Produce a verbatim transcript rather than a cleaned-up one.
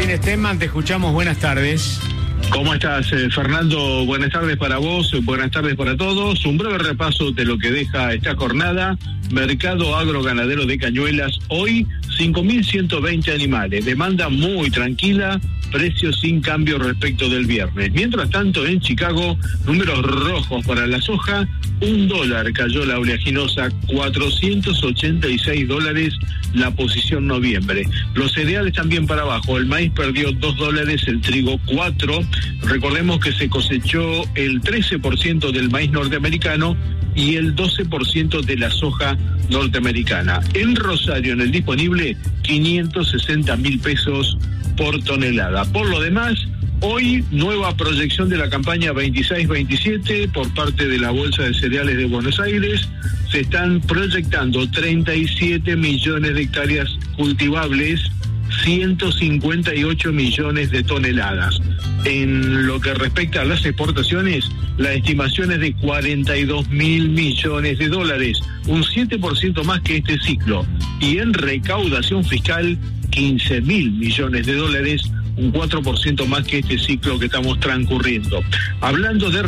Martín Stenman, te escuchamos, buenas tardes. ¿Cómo estás, eh, Fernando? Buenas tardes para vos, buenas tardes para todos. Un breve repaso de lo que deja esta jornada. Mercado agroganadero de Cañuelas, hoy cinco mil ciento veinte animales, demanda muy tranquila, precios sin cambio respecto del viernes. Mientras tanto, en Chicago, números rojos para la soja, un dólar cayó la oleaginosa, cuatrocientos ochenta y seis dólares la posición noviembre. Los cereales también para abajo, el maíz perdió dos dólares, el trigo cuatro. Recordemos que se cosechó el trece por ciento del maíz norteamericano y el doce por ciento de la soja norteamericana. En Rosario, en el disponible, quinientos sesenta mil pesos por tonelada. Por lo demás, hoy nueva proyección de la campaña veintiséis veintisiete por parte de la Bolsa de Cereales de Buenos Aires. Se están proyectando treinta y siete millones de hectáreas cultivables, ciento cincuenta y ocho millones de toneladas. En lo que respecta a las exportaciones, la estimación es de cuarenta y dos mil millones de dólares, un siete por ciento más que este ciclo. Y en recaudación fiscal, quince mil millones de dólares, un cuatro por ciento más que este ciclo que estamos transcurriendo. Hablando de